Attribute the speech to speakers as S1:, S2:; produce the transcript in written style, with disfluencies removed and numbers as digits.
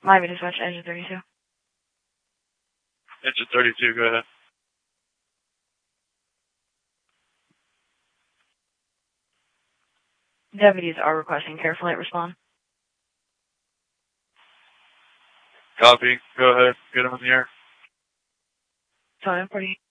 S1: Miami Dispatch, Engine 32.
S2: Engine 32, go ahead.
S1: Deputies are requesting care flight respond.
S2: Copy. Go ahead. Get him in the air.
S1: Sorry, I'm pretty